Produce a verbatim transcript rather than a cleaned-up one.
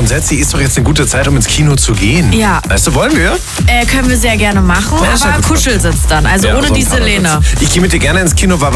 grundsätzlich ist doch jetzt eine gute Zeit, um ins Kino zu gehen. Ja. Weißt du, wollen wir? Äh, können wir sehr gerne machen, Ja, ist ja aber gut. Kuschelsitz dann, also Ja, ohne so ein die Selene. Partnersitz. Ich gehe mit dir gerne ins Kino, weil